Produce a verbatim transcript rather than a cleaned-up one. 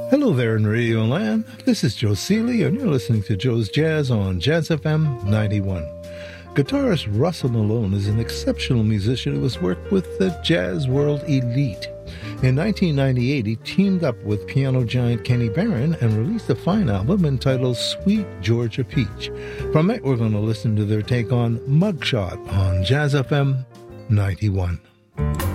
Hello there in Radio Land. This is Joe Seeley, and you're listening to Joe's Jazz on Jazz F M ninety-one. Guitarist Russell Malone is an exceptional musician who has worked with the jazz world elite. In nineteen ninety-eight, he teamed up with piano giant Kenny Barron and released a fine album entitled Sweet Georgia Peach. From it, we're going to listen to their take on Mugshot on Jazz F M ninety-one.